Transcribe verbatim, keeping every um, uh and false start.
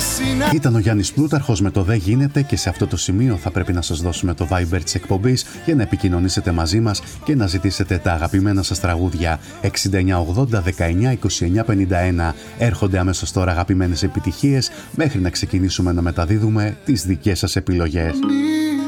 Ήταν ο Γιάννης Πλούταρχος με το «Δεν γίνεται» και σε αυτό το σημείο θα πρέπει να σας δώσουμε το Viber της εκπομπής για να επικοινωνήσετε μαζί μας και να ζητήσετε τα αγαπημένα σας τραγούδια. εξήντα εννιά ογδόντα δεκαεννιά είκοσι εννιά πενήντα ένα. Έρχονται αμέσως τώρα αγαπημένες επιτυχίες μέχρι να ξεκινήσουμε να μεταδίδουμε τις δικές σας επιλογές.